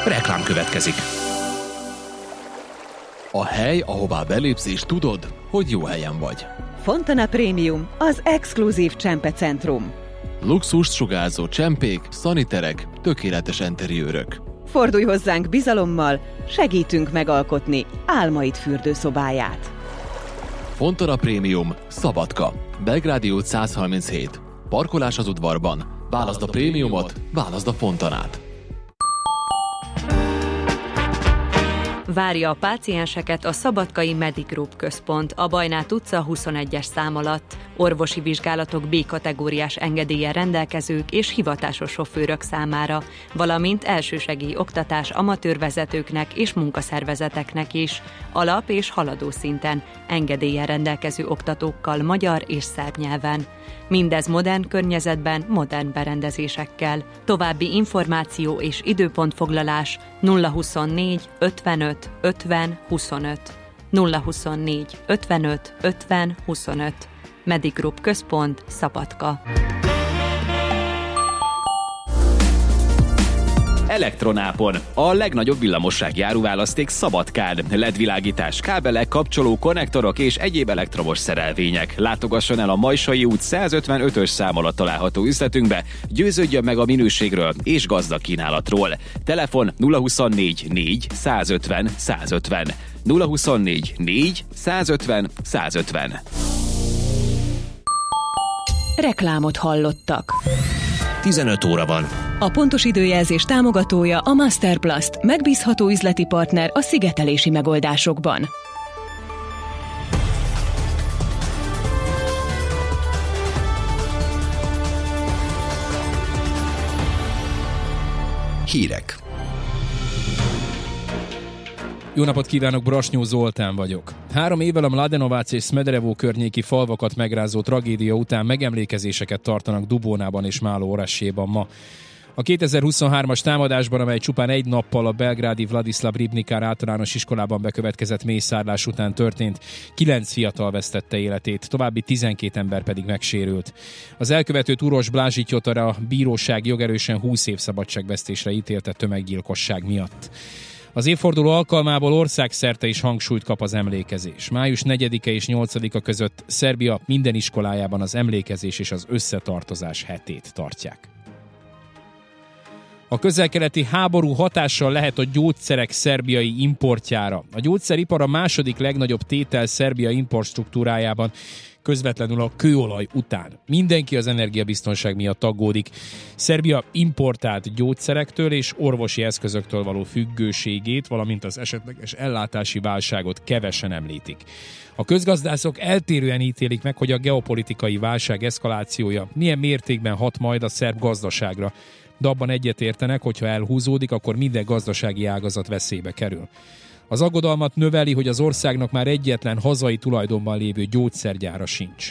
Reklám következik. A hely, ahová belépsz és tudod, hogy jó helyen vagy. Fontana Premium, az exkluzív csempecentrum. Luxust sugárzó csempék, szaniterek, tökéletes enteriőrök. Fordulj hozzánk bizalommal, segítünk megalkotni álmaid fürdőszobáját. Fontana Premium, Szabadka, Belgrádi út 137. Parkolás az udvarban. Válaszd a prémiumot, válaszd a Fontanát. Várja a pácienseket a Szabadkai Medigroup központ a Bajnát utca 21-es szám alatt. Orvosi vizsgálatok B-kategóriás engedéllyel rendelkezők és hivatásos sofőrök számára, valamint elsősegély oktatás amatőrvezetőknek és munkaszervezeteknek is, alap- és haladó szinten, engedéllyel rendelkező oktatókkal magyar és szerb nyelven. Mindez modern környezetben, modern berendezésekkel. További információ és időpontfoglalás 024 55 50 25. 024 55 50 25. Medigroup központ, Szabadka. Elektronápon. A legnagyobb villamossági áruválaszték Szabadkán. LED-világítás, kábelek, kapcsoló, konnektorok és egyéb elektromos szerelvények. Látogasson el a Majsai út 155-ös szám alatt található üzletünkbe, győződjön meg a minőségről és gazdag kínálatról. Telefon 024 4 150 150. 024 4 150 150. Reklámot hallottak. 15 óra van. A pontos időjelzés támogatója a Masterplast, megbízható üzleti partner a szigetelési megoldásokban. Hírek. Jó napot kívánok, Brasnyó Zoltán vagyok. 3 évvel a Mladenovac és Smederevo környéki falvakat megrázó tragédia után megemlékezéseket tartanak Dubónában és Málo-Orasséban ma. A 2023-as támadásban, amely csupán egy nappal a belgrádi Vladislav Ribnikár általános iskolában bekövetkezett mészárlás után történt, 9 fiatal vesztette életét, további 12 ember pedig megsérült. Az elkövetőt Uroš Blažićot a bíróság jogerősen 20 év szabadságvesztésre ítélte tömeggyilkosság miatt. Az évforduló alkalmából országszerte is hangsúlyt kap az emlékezés. Május 4-e és 8-a között Szerbia minden iskolájában az emlékezés és az összetartozás hetét tartják. A közel-keleti háború hatással lehet a gyógyszerek szerbiai importjára. A gyógyszeripar a második legnagyobb tétel Szerbia importstruktúrájában, közvetlenül a kőolaj után. Mindenki az energiabiztonság miatt aggódik. Szerbia importált gyógyszerektől és orvosi eszközöktől való függőségét, valamint az esetleges ellátási válságot kevesen említik. A közgazdászok eltérően ítélik meg, hogy a geopolitikai válság eszkalációja milyen mértékben hat majd a szerb gazdaságra, de abban egyetértenek, hogyha elhúzódik, akkor minden gazdasági ágazat veszélybe kerül. Az aggodalmat növeli, hogy az országnak már egyetlen hazai tulajdonban lévő gyógyszergyára sincs.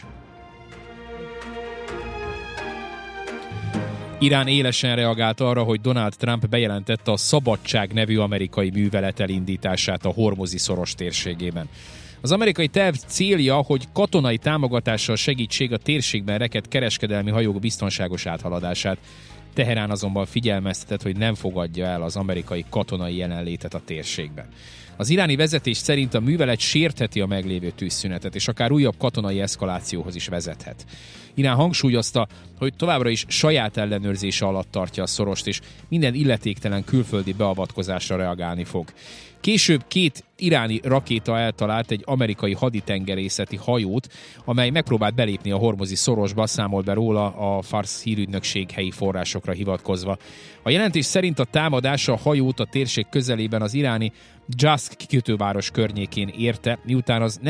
Irán élesen reagált arra, hogy Donald Trump bejelentette a Szabadság nevű amerikai művelet elindítását a Hormuzi-szoros térségében. Az amerikai terv célja, hogy katonai támogatással segítség a térségben rekedt kereskedelmi hajók biztonságos áthaladását. Teherán azonban figyelmeztetett, hogy nem fogadja el az amerikai katonai jelenlétet a térségben. Az iráni vezetés szerint a művelet sértheti a meglévő tűzszünetet, és akár újabb katonai eszkalációhoz is vezethet. Irán hangsúlyozta, hogy továbbra is saját ellenőrzése alatt tartja a szorost, és minden illetéktelen külföldi beavatkozásra reagálni fog. Később 2 iráni rakéta eltalált egy amerikai haditengerészeti hajót, amely megpróbált belépni a Hormuzi-szorosba, számol be róla a Fars hírügynökség helyi forrásokra hivatkozva. A jelentés szerint a támadás a hajót a térség közelében az iráni Dzsask kikötőváros környékén érte, miután az